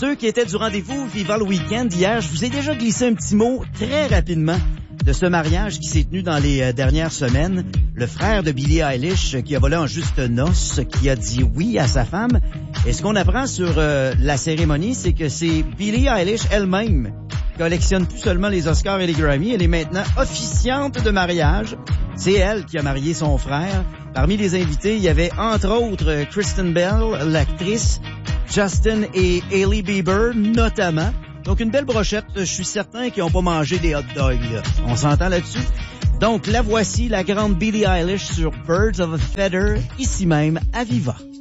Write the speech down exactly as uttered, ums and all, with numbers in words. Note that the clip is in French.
ceux qui étaient du rendez-vous Viva le Week-end hier, je vous ai déjà glissé un petit mot très rapidement de ce mariage qui s'est tenu dans les euh, dernières semaines. Le frère de Billie Eilish euh, qui a volé en juste noces, qui a dit oui à sa femme. Et ce qu'on apprend sur euh, la cérémonie, c'est que c'est Billie Eilish elle-même qui collectionne plus seulement les Oscars et les Grammy. Elle est maintenant officiante de mariage. C'est elle qui a marié son frère. Parmi les invités, il y avait entre autres Kristen Bell, l'actrice, Justin et Hailey Bieber notamment. Donc une belle brochette, je suis certain qu'ils n'ont pas mangé des hot dogs. Là. On s'entend là-dessus? Donc la voici, la grande Billie Eilish sur Birds of a Feather, ici même à Viva.